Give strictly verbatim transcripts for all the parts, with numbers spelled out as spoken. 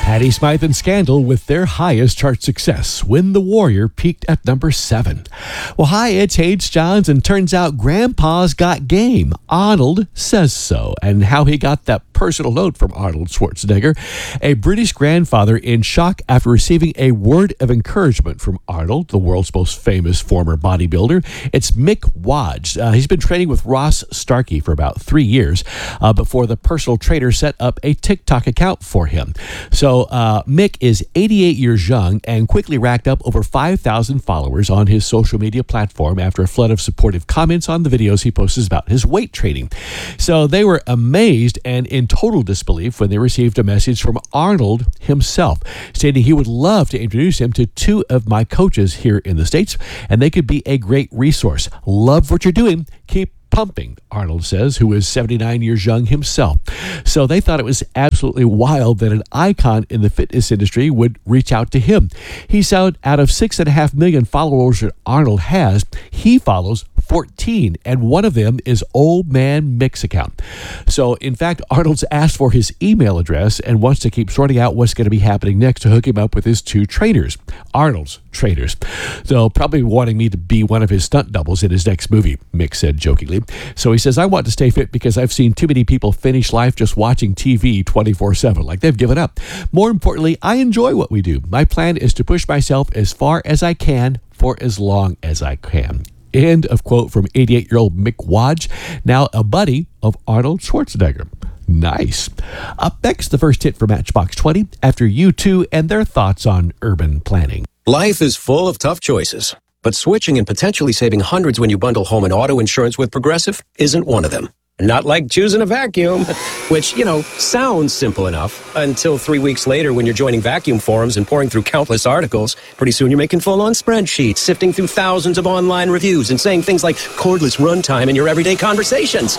Patty Smyth and Scandal with their highest chart success when The Warrior peaked at number seven. Well, hi, it's Hage Johns, and turns out Grandpa's got game. Arnold says so, and how he got that personal note from Arnold Schwarzenegger, a British grandfather in shock after receiving a word of encouragement from Arnold, the world's most famous former bodybuilder. It's Mick Wadge. Uh, he's been training with Ross Starkey for about three years uh, before the personal trainer set up a TikTok account for him. So uh, Mick is eighty-eight years young and quickly racked up over five thousand followers on his social media platform after a flood of supportive comments on the videos he posts about his weight training. So they were amazed and in total disbelief when they received a message from Arnold himself stating he would love to introduce him to two of my coaches here in the States, and they could be a great resource. Love what you're doing. Keep pumping, Arnold says, who is seventy-nine years young himself. So they thought it was absolutely wild that an icon in the fitness industry would reach out to him. He said out of six and a half million followers that Arnold has, he follows fourteen, and one of them is Old Man Mick's account. So, in fact, Arnold's asked for his email address and wants to keep sorting out what's going to be happening next to hook him up with his two trainers, Arnold's trainers. So, probably wanting me to be one of his stunt doubles in his next movie, Mick said jokingly. So he says, I want to stay fit because I've seen too many people finish life just watching T V twenty-four seven, like they've given up. More importantly, I enjoy what we do. My plan is to push myself as far as I can for as long as I can. End of quote from eighty-eight-year-old Mick Wadge, now a buddy of Arnold Schwarzenegger. Nice. Up next, the first hit for Matchbox twenty after U two and their thoughts on urban planning. Life is full of tough choices, but switching and potentially saving hundreds when you bundle home and auto insurance with Progressive isn't one of them. Not like choosing a vacuum, which, you know, sounds simple enough until three weeks later when you're joining vacuum forums and pouring through countless articles. Pretty soon you're making full-on spreadsheets, sifting through thousands of online reviews and saying things like cordless runtime in your everyday conversations.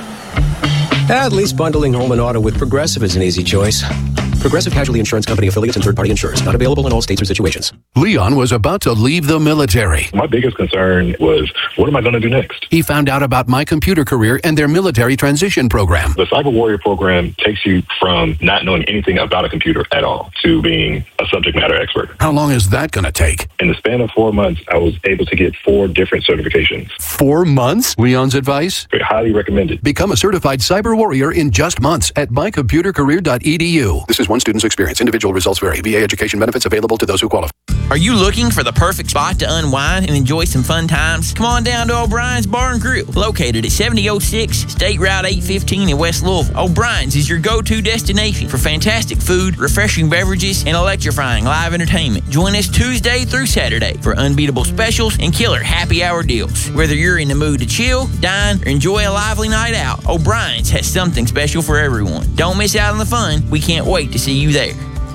At least bundling home and auto with Progressive is an easy choice. Progressive Casualty Insurance Company affiliates and third-party insurers. Not available in all states or situations. Leon was about to leave the military. My biggest concern was, what am I going to do next? He found out about My Computer Career and their military transition program. The Cyber Warrior program takes you from not knowing anything about a computer at all to being a subject matter expert. How long is that going to take? In the span of four months, I was able to get four different certifications. Four months? Leon's advice? Very highly recommended. Become a certified cyber warrior in just months at my computer career dot e d u. This is one student's experience. Individual results vary. V A education benefits available to those who qualify. Are you looking for the perfect spot to unwind and enjoy some fun times? Come on down to O'Brien's Bar and Grill, located at seventy oh six State Route eight fifteen in West Louisville. O'Brien's is your go-to destination for fantastic food, refreshing beverages, and electrifying live entertainment. Join us Tuesday through Saturday for unbeatable specials and killer happy hour deals. Whether you're in the mood to chill, dine, or enjoy a lively night out, O'Brien's has something special for everyone. Don't miss out on the fun. We can't wait to see you there.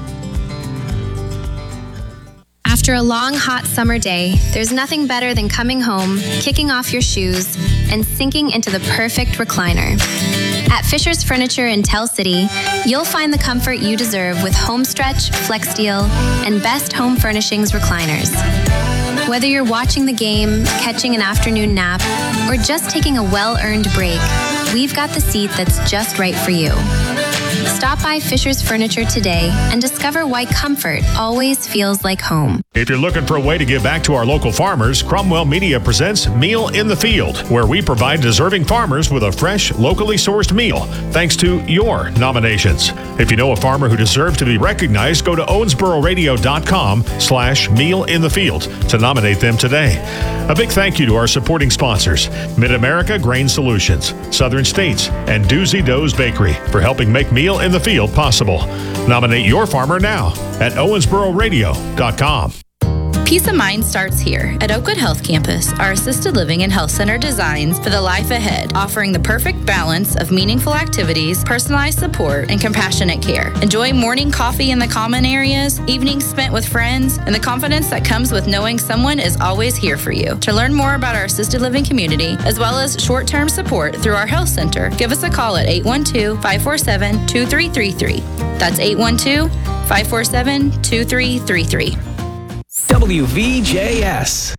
After a long, hot summer day, there's nothing better than coming home, kicking off your shoes, and sinking into the perfect recliner. At Fisher's Furniture in Tell City, you'll find the comfort you deserve with Homestretch, FlexSteel, and Best Home Furnishings recliners. Whether you're watching the game, catching an afternoon nap, or just taking a well-earned break, we've got the seat that's just right for you. Stop by Fisher's Furniture today and discover why comfort always feels like home. If you're looking for a way to give back to our local farmers, Cromwell Media presents Meal in the Field, where we provide deserving farmers with a fresh, locally sourced meal, thanks to your nominations. If you know a farmer who deserves to be recognized, go to owensboro radio dot com slash meal in the field to nominate them today. A big thank you to our supporting sponsors, Mid-America Grain Solutions, Southern States, and Doozy Doe's Bakery for helping make Meal in the Field possible. Nominate your farmer now at owensboro radio dot com. Peace of mind starts here at Oakwood Health Campus, our assisted living and health center designs for the life ahead, offering the perfect balance of meaningful activities, personalized support, and compassionate care. Enjoy morning coffee in the common areas, evenings spent with friends, and the confidence that comes with knowing someone is always here for you. To learn more about our assisted living community, as well as short-term support through our health center, give us a call at eight one two, five four seven, two three three three. That's eight one two, five four seven, two three three three. W V J S.